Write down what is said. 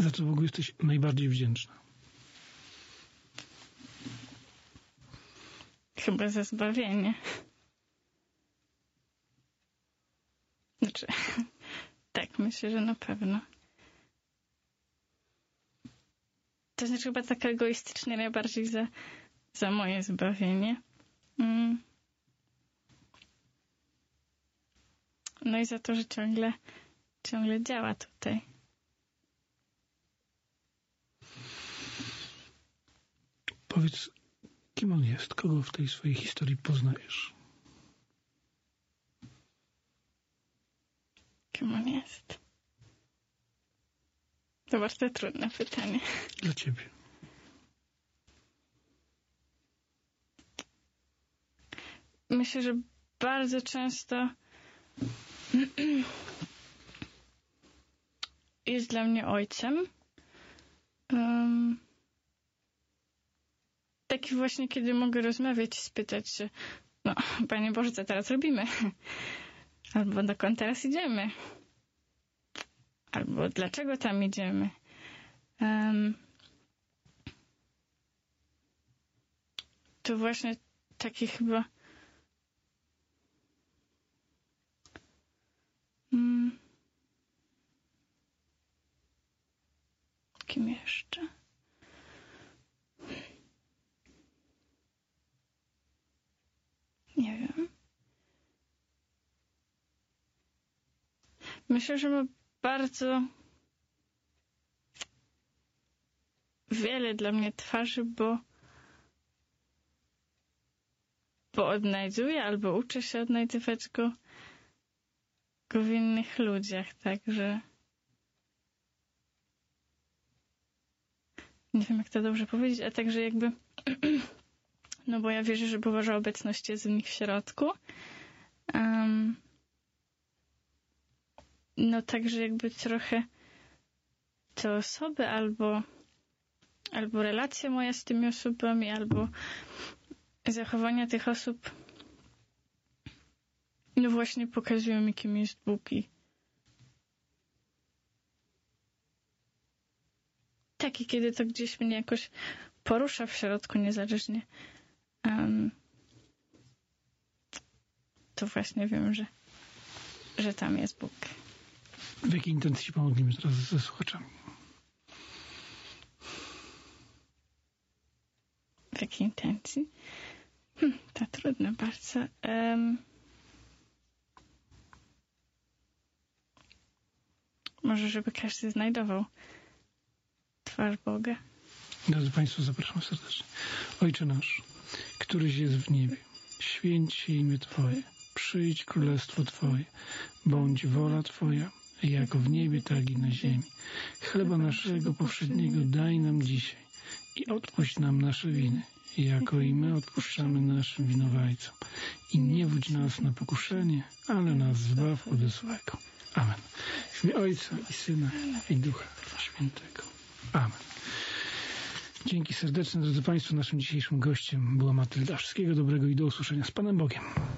Za co Bogu jesteś najbardziej wdzięczna? Chyba za zbawienie. Znaczy, tak, myślę, że na pewno. To znaczy chyba tak egoistycznie najbardziej za moje zbawienie. No i za to, że ciągle działa tutaj. Powiedz, kim on jest? Kogo w tej swojej historii poznajesz? Kim on jest? To bardzo trudne pytanie. Dla ciebie. Myślę, że bardzo często jest dla mnie ojcem. Taki właśnie, kiedy mogę rozmawiać, spytać się, no, Panie Boże, co teraz robimy? Albo dokąd teraz idziemy? Albo dlaczego tam idziemy? To właśnie taki chyba kim jeszcze? Nie wiem. Myślę, że ma bardzo wiele dla mnie twarzy, bo odnajduję albo uczę się odnajdywać go w innych ludziach, także nie wiem, jak to dobrze powiedzieć, a także jakby no bo ja wierzę, że Boża obecność jest w nich w środku. No także jakby trochę te osoby albo relacja moja z tymi osobami, albo zachowania tych osób no właśnie pokazują mi, kim jest Bóg i taki, kiedy to gdzieś mnie jakoś porusza w środku niezależnie, to właśnie wiem, że tam jest Bóg. W jakiej intencji pomodlimy teraz ze słuchaczami? W jakiej intencji? To trudne bardzo. Może, żeby każdy znajdował twarz Boga. Drodzy Państwo, zapraszam serdecznie. Ojcze nasz, któryś jest w niebie, święć się imię Twoje, przyjdź królestwo Twoje, bądź wola Twoja, jako w niebie, tak i na ziemi. Chleba naszego powszedniego daj nam dzisiaj i odpuść nam nasze winy, jako i my odpuszczamy naszym winowajcom. I nie wódź nas na pokuszenie, ale nas zbaw od złego. Amen. W imię Ojca i Syna i Ducha Świętego. Amen. Dzięki serdeczne, drodzy Państwo. Naszym dzisiejszym gościem była Matylda. Wszystkiego dobrego i do usłyszenia z Panem Bogiem.